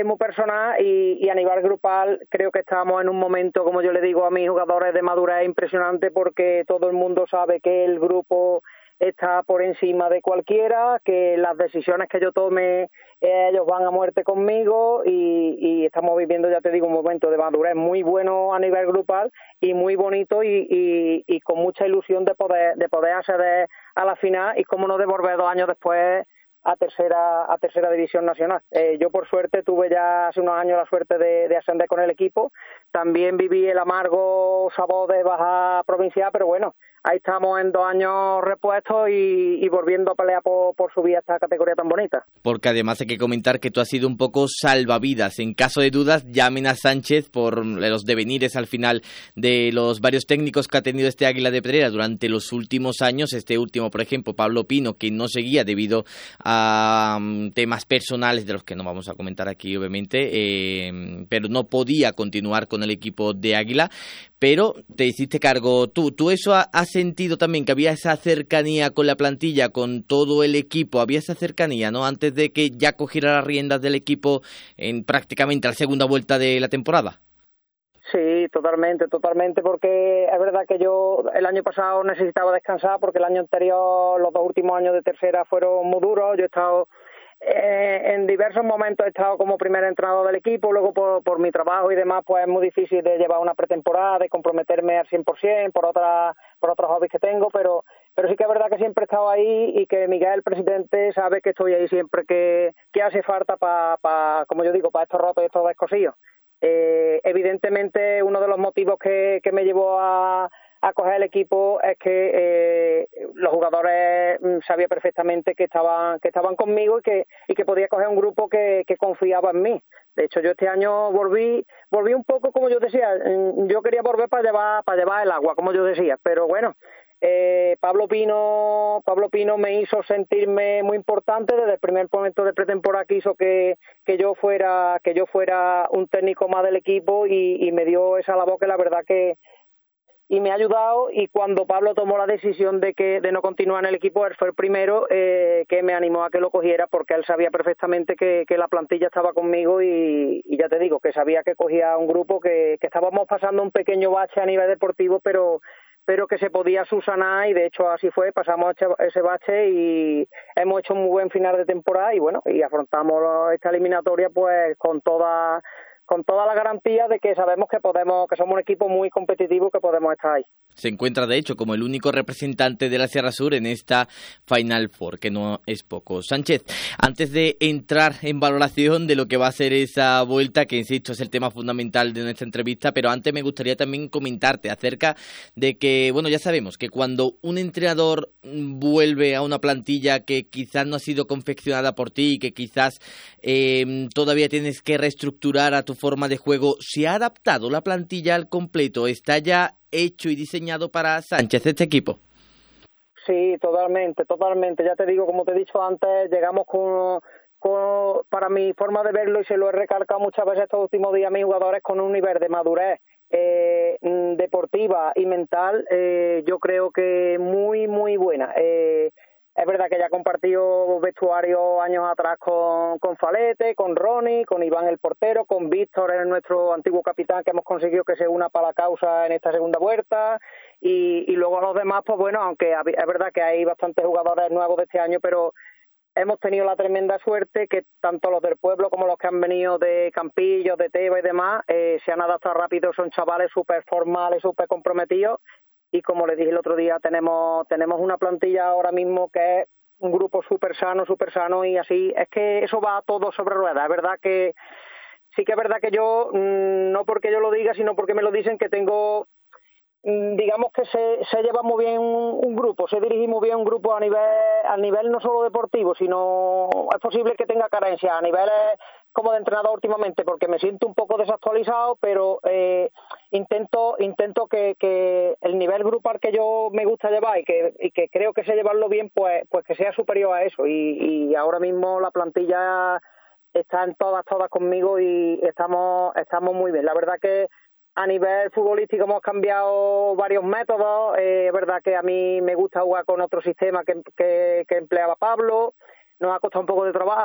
muy personal y a nivel grupal creo que estamos en un momento, como yo le digo a mis jugadores, de madurez impresionante, porque todo el mundo sabe que el grupo está por encima de cualquiera, que las decisiones que yo tome ellos van a muerte conmigo y estamos viviendo, ya te digo, un momento de madurez muy bueno a nivel grupal y muy bonito y con mucha ilusión de poder acceder a la final y cómo no de volver 2 años después a tercera división nacional. Yo por suerte tuve ya hace unos años la suerte de ascender con el equipo. También viví el amargo sabor de bajar provincial, pero bueno, ahí estamos en 2 años repuestos y volviendo a pelear por subir a esta categoría tan bonita. Porque además hay que comentar que tú has sido un poco salvavidas. En caso de dudas, llamen a Sánchez por los devenires al final de los varios técnicos que ha tenido este Águila de Pedrera durante los últimos años. Este último, por ejemplo, Pablo Pino, que no seguía debido a temas personales de los que no vamos a comentar aquí, obviamente, pero no podía continuar con el equipo de Águila. Pero te hiciste cargo tú. ¿Tú eso has sentido también, que había esa cercanía con la plantilla, con todo el equipo? Había esa cercanía, ¿no? Antes de que ya cogiera las riendas del equipo en prácticamente la segunda vuelta de la temporada. Sí, totalmente, porque es verdad que yo el año pasado necesitaba descansar porque el año anterior, los 2 últimos años de tercera fueron muy duros. Yo he estado en diversos momentos, he estado como primer entrenador del equipo, luego por mi trabajo y demás, pues es muy difícil de llevar una pretemporada, de comprometerme al 100% por otros hobbies que tengo, pero sí que es verdad que siempre he estado ahí y que Miguel, el presidente, sabe que estoy ahí siempre que hace falta para, como yo digo, para estos rotos y estos descosillos. Evidentemente, uno de los motivos que me llevó a coger el equipo es que los jugadores sabían perfectamente que estaban conmigo y que podía coger un grupo que confiaba en mí. De hecho, yo este año volví un poco, como yo decía, yo quería volver para llevar el agua, como yo decía, pero bueno, Pablo Pino me hizo sentirme muy importante desde el primer momento de pretemporada, que hizo que yo fuera un técnico más del equipo y me dio esa labor que la verdad que y me ha ayudado. Y cuando Pablo tomó la decisión de no continuar en el equipo, él fue el primero que me animó a que lo cogiera, porque él sabía perfectamente que la plantilla estaba conmigo y ya te digo, que sabía que cogía un grupo que estábamos pasando un pequeño bache a nivel deportivo, pero que se podía subsanar, y de hecho así fue. Pasamos ese bache y hemos hecho un muy buen final de temporada y bueno, y afrontamos esta eliminatoria pues con toda la garantía de que sabemos que somos un equipo muy competitivo, que podemos estar ahí. Se encuentra, de hecho, como el único representante de la Sierra Sur en esta Final Four, que no es poco. Sánchez, antes de entrar en valoración de lo que va a ser esa vuelta, que insisto es el tema fundamental de nuestra entrevista, pero antes me gustaría también comentarte acerca de que, bueno, ya sabemos que cuando un entrenador vuelve a una plantilla que quizás no ha sido confeccionada por ti, que quizás todavía tienes que reestructurar a tu forma de juego, ¿se ha adaptado la plantilla al completo? ¿Está ya hecho y diseñado para Sánchez este equipo? Sí, totalmente. Ya te digo, como te he dicho antes, llegamos para mi forma de verlo, y se lo he recalcado muchas veces estos últimos días a mis jugadores, con un nivel de madurez deportiva y mental, yo creo que muy, muy buena. Es verdad que ya he compartido vestuario años atrás con Falete, con Ronnie, con Iván el portero, con Víctor, nuestro antiguo capitán, que hemos conseguido que se una para la causa en esta segunda vuelta, y luego los demás, pues bueno, aunque es verdad que hay bastantes jugadores nuevos de este año, pero hemos tenido la tremenda suerte que tanto los del pueblo como los que han venido de Campillos, de Teba y demás, se han adaptado rápido. Son chavales súper formales, súper comprometidos, y como les dije el otro día, tenemos una plantilla ahora mismo que es un grupo súper sano, y así es que eso va todo sobre ruedas. Es verdad que sí, que es verdad que yo, no porque yo lo diga, sino porque me lo dicen, que tengo, digamos que se lleva muy bien un grupo, se dirige muy bien un grupo a nivel no solo deportivo, sino es posible que tenga carencias a niveles como de entrenador últimamente, porque me siento un poco desactualizado, pero intento que el nivel grupal que yo me gusta llevar y que creo que sé llevarlo bien, pues que sea superior a eso, y ahora mismo la plantilla están todas conmigo y estamos muy bien. La verdad que a nivel futbolístico hemos cambiado varios métodos. Es verdad que a mí me gusta jugar con otro sistema que empleaba Pablo. Nos ha costado un poco de trabajo.